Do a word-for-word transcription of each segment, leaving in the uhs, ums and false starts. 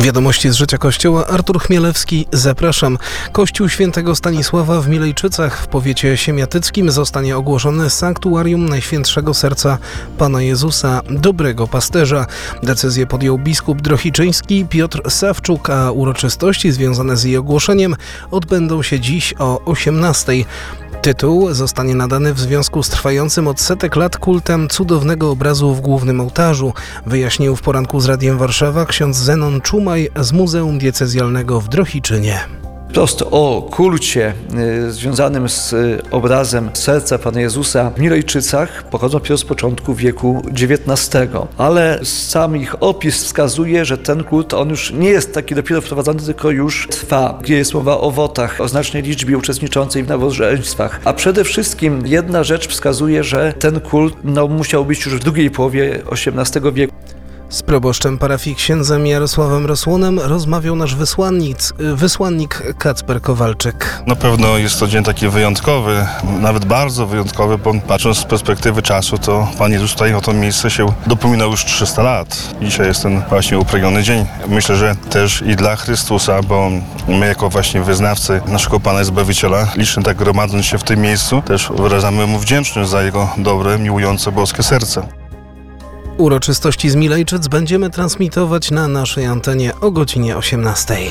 Wiadomości z życia Kościoła. Artur Chmielewski, zapraszam. Kościół Świętego Stanisława w Milejczycach w powiecie siemiatyckim zostanie ogłoszony sanktuarium Najświętszego Serca Pana Jezusa, Dobrego Pasterza. Decyzję podjął biskup drohiczyński Piotr Sawczuk, a uroczystości związane z jej ogłoszeniem odbędą się dziś o osiemnastej. Tytuł zostanie nadany w związku z trwającym od setek lat kultem cudownego obrazu w głównym ołtarzu, wyjaśnił w poranku z Radiem Warszawa ksiądz Zenon Czumaj z Muzeum Diecezjalnego w Drohiczynie. Prosto o kulcie y, związanym z y, obrazem serca Pana Jezusa w Milejczycach pochodzą dopiero z początku wieku dziewiętnastego. Ale sam ich opis wskazuje, że ten kult on już nie jest taki dopiero wprowadzany, tylko już trwa. Gdzie jest mowa o wotach, o znacznej liczbie uczestniczącej w nabożeństwach. A przede wszystkim jedna rzecz wskazuje, że ten kult no, musiał być już w drugiej połowie osiemnastego wieku. Z proboszczem parafii księdzem Jarosławem Rosłonem rozmawiał nasz wysłannik, wysłannik Kacper Kowalczyk. Na pewno jest to dzień taki wyjątkowy, nawet bardzo wyjątkowy, bo patrząc z perspektywy czasu, to Pan Jezus tutaj o to miejsce się dopominał już trzysta lat. Dzisiaj jest ten właśnie upragniony dzień. Myślę, że też i dla Chrystusa, bo my jako właśnie wyznawcy naszego Pana i Zbawiciela, licznie tak gromadząc się w tym miejscu, też wyrażamy Mu wdzięczność za Jego dobre, miłujące boskie serce. Uroczystości z Milejczyc będziemy transmitować na naszej antenie o godzinie osiemnastej.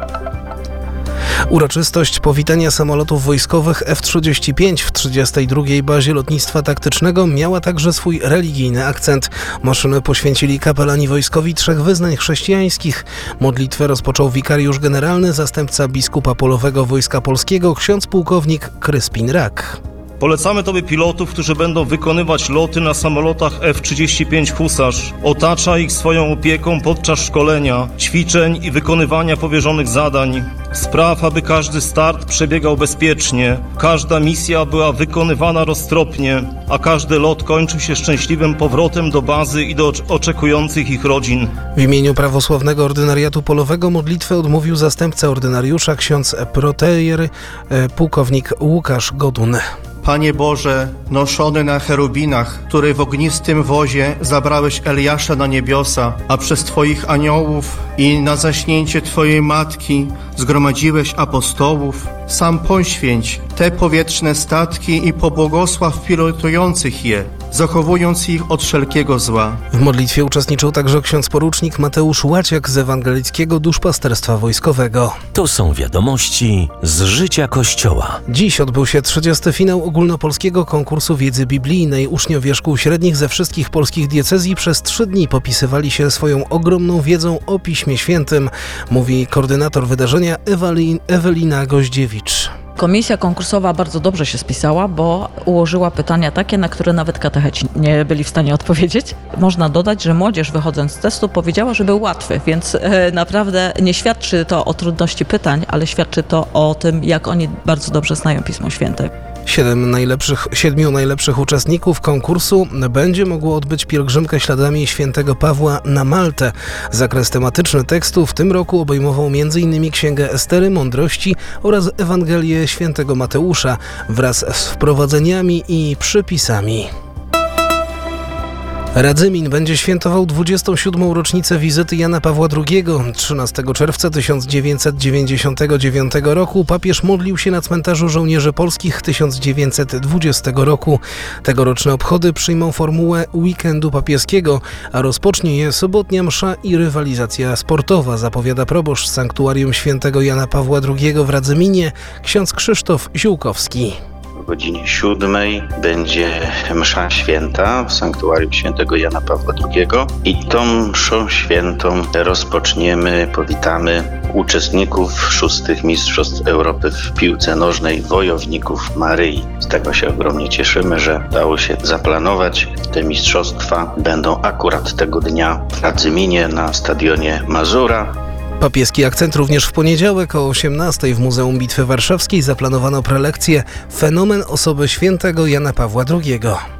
Uroczystość powitania samolotów wojskowych F trzydzieści pięć w trzydziestej drugiej bazie lotnictwa taktycznego miała także swój religijny akcent. Maszyny poświęcili kapelani wojskowi trzech wyznań chrześcijańskich. Modlitwę rozpoczął wikariusz generalny, zastępca biskupa polowego Wojska Polskiego, ksiądz pułkownik Kryspin Rak. Polecamy Tobie pilotów, którzy będą wykonywać loty na samolotach F trzydzieści pięć Husarz. Otacza ich swoją opieką podczas szkolenia, ćwiczeń i wykonywania powierzonych zadań. Spraw, aby każdy start przebiegał bezpiecznie, każda misja była wykonywana roztropnie, a każdy lot kończył się szczęśliwym powrotem do bazy i do oczekujących ich rodzin. W imieniu prawosławnego ordynariatu polowego modlitwę odmówił zastępca ordynariusza, ksiądz protejer, pułkownik Łukasz Godun. Panie Boże, noszony na cherubinach, który w ognistym wozie zabrałeś Eliasza na niebiosa, a przez Twoich aniołów i na zaśnięcie Twojej Matki zgromadziłeś apostołów, sam poświęć te powietrzne statki i pobłogosław pilotujących je, zachowując ich od wszelkiego zła. W modlitwie uczestniczył także ksiądz porucznik Mateusz Łaciak z Ewangelickiego Duszpasterstwa Wojskowego. To są wiadomości z życia Kościoła. Dziś odbył się trzydziesty finał ogólnopolskiego konkursu wiedzy biblijnej. Uczniowie szkół średnich ze wszystkich polskich diecezji przez trzy dni popisywali się swoją ogromną wiedzą o Piśmie Świętym, mówi koordynator wydarzenia Ewelin, Ewelina Goździewicz. Komisja konkursowa bardzo dobrze się spisała, bo ułożyła pytania takie, na które nawet katecheci nie byli w stanie odpowiedzieć. Można dodać, że młodzież wychodząc z testu powiedziała, że był łatwy, więc e, naprawdę nie świadczy to o trudności pytań, ale świadczy to o tym, jak oni bardzo dobrze znają Pismo Święte. Siedem najlepszych, siedmiu najlepszych uczestników konkursu będzie mogło odbyć pielgrzymkę śladami świętego Pawła na Maltę. Zakres tematyczny tekstu w tym roku obejmował m in Księgę Estery, Mądrości oraz Ewangelię świętego Mateusza wraz z wprowadzeniami i przypisami. Radzymin będzie świętował dwudziestą siódmą rocznicę wizyty Jana Pawła drugiego. trzynastego czerwca tysiąc dziewięćset dziewięćdziesiątego dziewiątego roku papież modlił się na cmentarzu żołnierzy polskich tysiąc dziewięćset dwudziestego roku. Tegoroczne obchody przyjmą formułę weekendu papieskiego, a rozpocznie je sobotnia msza i rywalizacja sportowa, zapowiada proboszcz Sanktuarium Świętego Jana Pawła drugiego w Radzyminie, ksiądz Krzysztof Ziółkowski. O godzinie siódmej będzie msza święta w Sanktuarium Świętego Jana Pawła drugiego i tą mszą świętą rozpoczniemy, powitamy uczestników szóstych Mistrzostw Europy w piłce nożnej Wojowników Maryi. Z tego się ogromnie cieszymy, że udało się zaplanować. Te mistrzostwa będą akurat tego dnia w Radzyminie na stadionie Mazura. Papieski akcent również w poniedziałek o osiemnastej w Muzeum Bitwy Warszawskiej zaplanowano prelekcję Fenomen osoby świętego Jana Pawła drugiego.